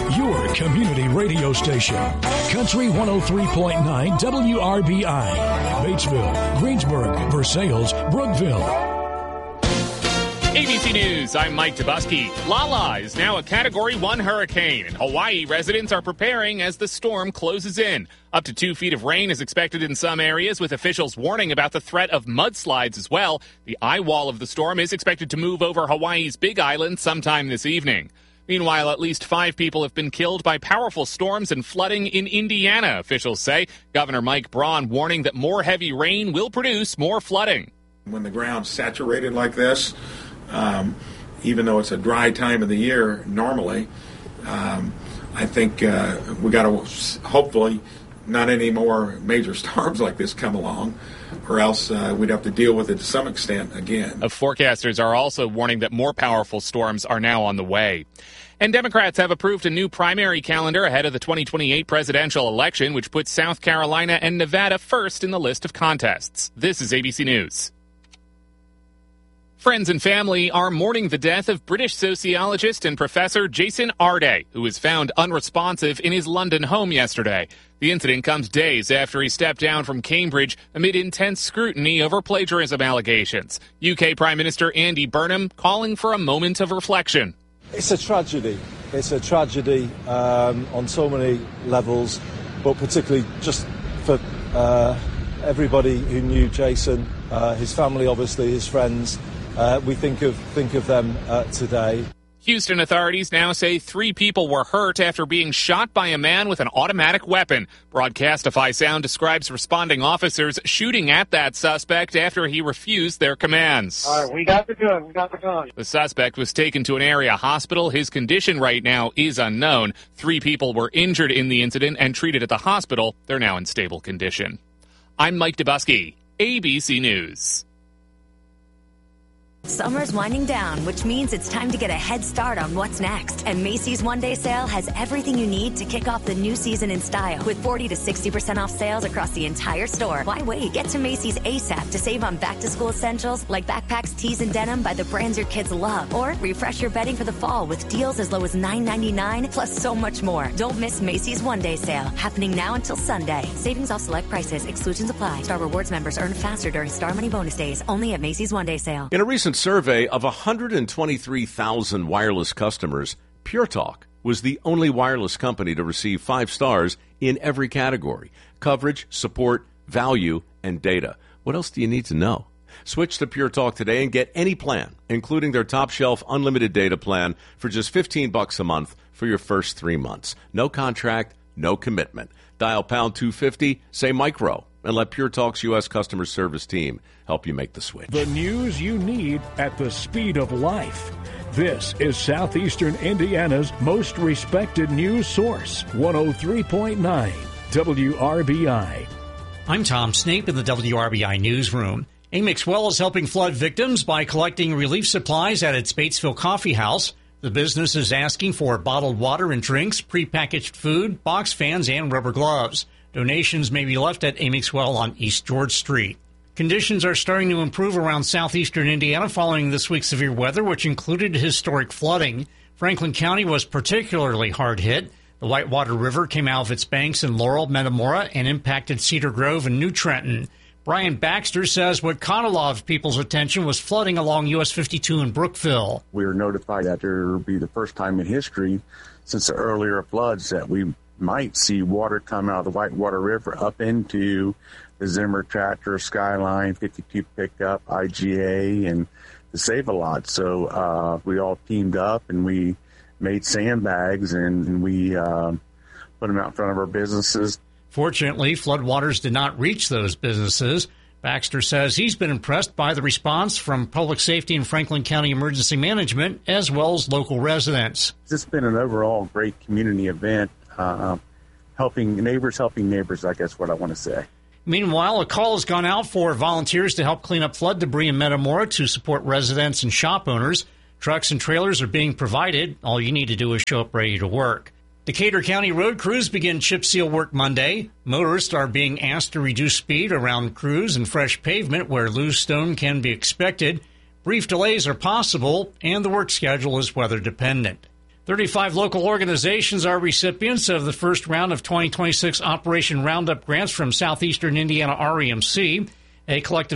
your community radio station. Country 103.9 WRBI. Batesville, Greensburg, Versailles, Brookville. ABC News, I'm Mike Tabusky. Lala is now a Category 1 hurricane, and Hawaii residents are preparing as the storm closes in. Up to 2 feet of rain is expected in some areas, with officials warning about the threat of mudslides as well. The eye wall of the storm is expected to move over Hawaii's Big Island sometime this evening. Meanwhile, at least 5 people have been killed by powerful storms and flooding in Indiana, officials say. Governor Mike Braun warning that more heavy rain will produce more flooding. When the ground's saturated like this, even though it's a dry time of the year normally, I think we got to hopefully not any more major storms like this come along, or else we'd have to deal with it to some extent again. Forecasters are also warning that more powerful storms are now on the way. And Democrats have approved a new primary calendar ahead of the 2028 presidential election, which puts South Carolina and Nevada first in the list of contests. This is ABC News. Friends and family are mourning the death of British sociologist and professor Jason Arday, who was found unresponsive in his London home yesterday. The incident comes days after he stepped down from Cambridge amid intense scrutiny over plagiarism allegations. UK Prime Minister Andy Burnham calling for a moment of reflection. It's a tragedy. It's a tragedy on so many levels, but particularly just for everybody who knew Jason, his family, obviously, his friends. We think of them today. Houston authorities now say 3 people were hurt after being shot by a man with an automatic weapon. Broadcastify Sound describes responding officers shooting at that suspect after he refused their commands. All right, we got the gun. The suspect was taken to an area hospital. His condition right now is unknown. 3 people were injured in the incident and treated at the hospital. They're now in stable condition. I'm Mike Tabusky, ABC News. Summer's winding down, which means it's time to get a head start on what's next. And Macy's one-day sale has everything you need to kick off the new season in style. With 40 to 60% off sales across the entire store. Why wait? Get to Macy's ASAP to save on back-to-school essentials like backpacks, tees, and denim by the brands your kids love. Or refresh your bedding for the fall with deals as low as $9.99, plus so much more. Don't miss Macy's one-day sale, happening now until Sunday. Savings off select prices. Exclusions apply. Star Rewards members earn faster during Star Money bonus days. Only at Macy's one-day sale. In a recent survey of 123,000 wireless customers, Pure Talk was the only wireless company to receive 5 stars in every category: coverage, support, value, and data. What else do you need to know? Switch to Pure Talk today and get any plan, including their top shelf unlimited data plan, for just $15 a month for your first 3 months. No contract, no commitment. Dial pound 250, say micro, and let Pure Talk's U.S. customer service team help you make the switch. The news you need at the speed of life. This is Southeastern Indiana's most respected news source, 103.9 WRBI. I'm Tom Snape in the WRBI newsroom. Amex Well is helping flood victims by collecting relief supplies at its Batesville Coffee House. The business is asking for bottled water and drinks, prepackaged food, box fans, and rubber gloves. Donations may be left at Amex Well on East George Street. Conditions are starting to improve around southeastern Indiana following this week's severe weather, which included historic flooding. Franklin County was particularly hard hit. The Whitewater River came out of its banks in Laurel, Metamora, and impacted Cedar Grove and New Trenton. Brian Baxter says what caught a lot of people's attention was flooding along US 52 in Brookville. We were notified that there would be the first time in history since the earlier floods that we might see water come out of the Whitewater River up into the Zimmer Tractor, Skyline, 52 Pickup, IGA, and the Save-A-Lot. So we all teamed up and we made sandbags and we put them out in front of our businesses. Fortunately, floodwaters did not reach those businesses. Baxter says he's been impressed by the response from Public Safety and Franklin County Emergency Management, as well as local residents. It's been an overall great community event, helping neighbors, I guess what I want to say. Meanwhile, a call has gone out for volunteers to help clean up flood debris in Metamora to support residents and shop owners. Trucks and trailers are being provided. All you need to do is show up ready to work. Decatur County road crews begin chip seal work Monday. Motorists are being asked to reduce speed around crews and fresh pavement where loose stone can be expected. Brief delays are possible, and the work schedule is weather dependent. 35 local organizations are recipients of the first round of 2026 Operation Roundup grants from Southeastern Indiana REMC. A collective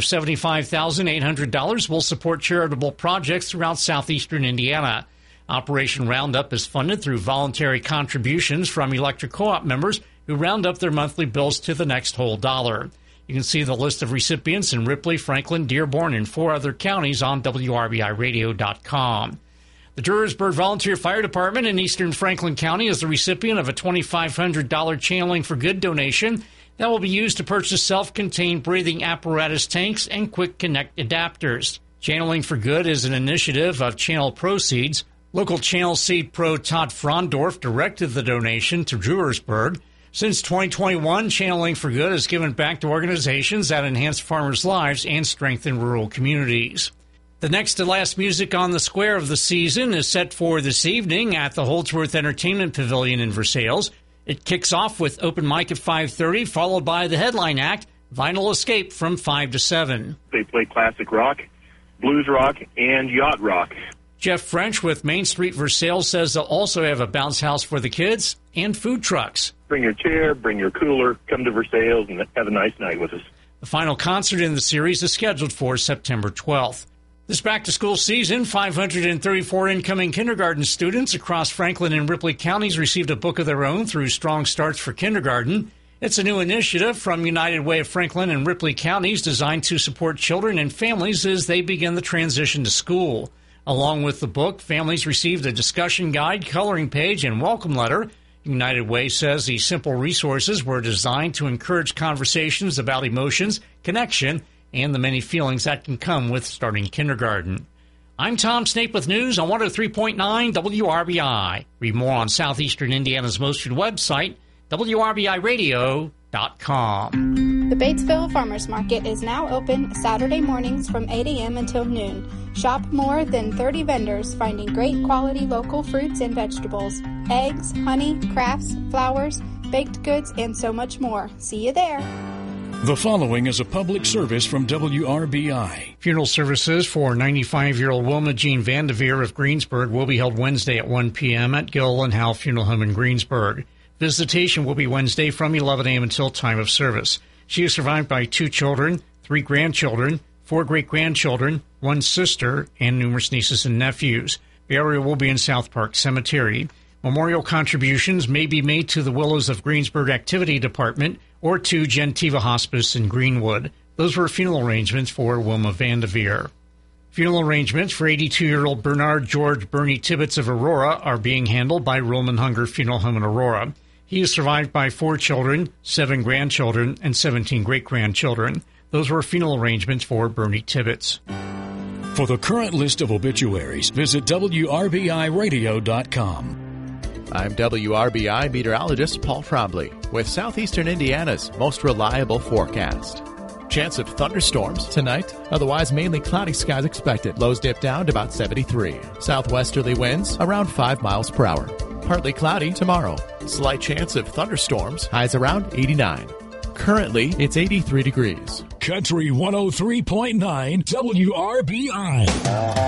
$75,800 will support charitable projects throughout southeastern Indiana. Operation Roundup is funded through voluntary contributions from electric co-op members who round up their monthly bills to the next whole dollar. You can see the list of recipients in Ripley, Franklin, Dearborn, and 4 other counties on WRBIRadio.com. The Drurisburg Volunteer Fire Department in eastern Franklin County is the recipient of a $2,500 Channeling for Good donation that will be used to purchase self-contained breathing apparatus tanks and quick connect adapters. Channeling for Good is an initiative of Channel Proceeds. Local Channel Seed Pro Todd Frondorf directed the donation to Drurisburg. Since 2021, Channeling for Good has given back to organizations that enhance farmers' lives and strengthen rural communities. The next to last music on the square of the season is set for this evening at the Holdsworth Entertainment Pavilion in Versailles. It kicks off with open mic at 5:30, followed by the headline act, Vinyl Escape, from 5 to 7. They play classic rock, blues rock, and yacht rock. Jeff French with Main Street Versailles says they'll also have a bounce house for the kids and food trucks. Bring your chair, bring your cooler, come to Versailles and have a nice night with us. The final concert in the series is scheduled for September 12th. This back-to-school season, 534 incoming kindergarten students across Franklin and Ripley counties received a book of their own through Strong Starts for Kindergarten. It's a new initiative from United Way of Franklin and Ripley counties designed to support children and families as they begin the transition to school. Along with the book, families received a discussion guide, coloring page, and welcome letter. United Way says these simple resources were designed to encourage conversations about emotions, connection, and the many feelings that can come with starting kindergarten. I'm Tom Snape with news on 103.9 WRBI. Read more on Southeastern Indiana's most read website, WRBIRadio.com. The Batesville Farmers Market is now open Saturday mornings from 8 a.m. until noon. Shop more than 30 vendors finding great quality local fruits and vegetables, eggs, honey, crafts, flowers, baked goods, and so much more. See you there. The following is a public service from WRBI. Funeral services for 95-year-old Wilma Jean Vandeveer of Greensburg will be held Wednesday at 1 p.m. at Gill and Howe Funeral Home in Greensburg. Visitation will be Wednesday from 11 a.m. until time of service. She is survived by 2 children, 3 grandchildren, 4 great-grandchildren, 1 sister, and numerous nieces and nephews. Burial will be in South Park Cemetery. Memorial contributions may be made to the Willows of Greensburg Activity Department or to Gentiva Hospice in Greenwood. Those were funeral arrangements for Wilma Vandeveer. Funeral arrangements for 82-year-old Bernard George Bernie Tibbetts of Aurora are being handled by Roman Hunger Funeral Home in Aurora. He is survived by 4 children, 7 grandchildren, and 17 great-grandchildren. Those were funeral arrangements for Bernie Tibbetts. For the current list of obituaries, visit WRBIRadio.com. I'm WRBI meteorologist Paul Trombley with Southeastern Indiana's most reliable forecast. Chance of thunderstorms tonight, otherwise mainly cloudy skies expected. Lows dip down to about 73. Southwesterly winds around 5 miles per hour. Partly cloudy tomorrow. Slight chance of thunderstorms, highs around 89. Currently, it's 83 degrees. Country 103.9 WRBI.